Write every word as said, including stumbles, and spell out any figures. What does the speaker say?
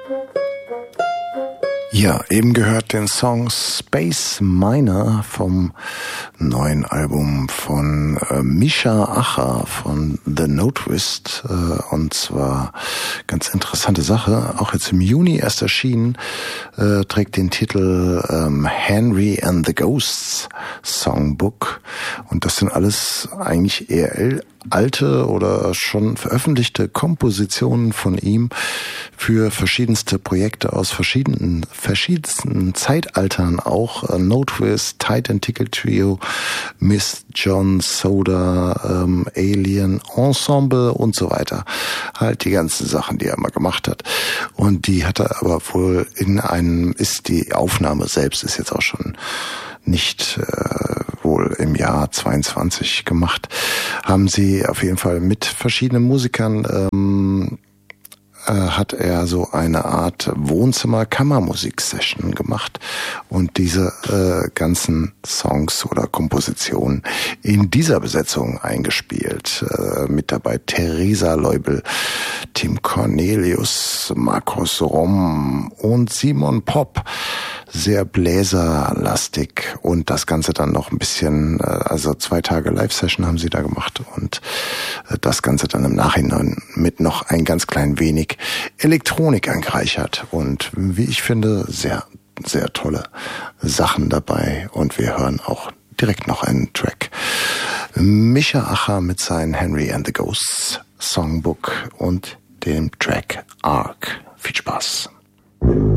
Ja, eben gehört den Song Space Miner vom neuen Album von äh, Misha Acher von The Notewist. Äh, und zwar ganz interessante Sache, auch jetzt im Juni erst erschienen, äh, trägt den Titel ähm, Henry and the Ghosts Songbook. Und das sind alles eigentlich eher alte oder schon veröffentlichte Kompositionen von ihm für verschiedenste Projekte aus verschiedenen verschiedensten Zeitaltern, auch äh, Notewist, Titan Tickle Trio, Miss John Soda, ähm, Alien Ensemble und so weiter. Halt die ganzen Sachen, die er immer gemacht hat. Und die hat er aber wohl in einem, ist die Aufnahme selbst ist jetzt auch schon nicht äh, wohl im Jahr zweiundzwanzig gemacht, haben sie auf jeden Fall mit verschiedenen Musikern ähm, äh, hat er so eine Art Wohnzimmer-Kammermusik-Session gemacht und diese äh, ganzen Songs oder Kompositionen in dieser Besetzung eingespielt. Äh, mit dabei Theresa Leubel, Tim Cornelius, Markus Romm und Simon Popp. Sehr bläserlastig und das Ganze dann noch ein bisschen, also zwei Tage Live-Session haben sie da gemacht und das Ganze dann im Nachhinein mit noch ein ganz klein wenig Elektronik angereichert und wie ich finde, sehr, sehr tolle Sachen dabei und wir hören auch direkt noch einen Track. Misha Acher mit seinem Henry and the Ghosts Songbook und dem Track Ark. Viel Spaß.